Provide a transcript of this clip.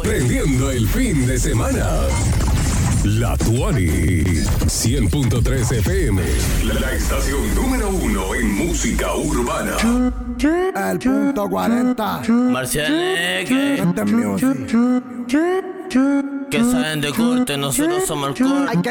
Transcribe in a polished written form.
prendiendo el fin de semana. La Tuani 100.3 FM, la estación número 1 en música urbana. El punto 40. Marcianeque, Este es music. que saben de corte, nosotros somos el corte.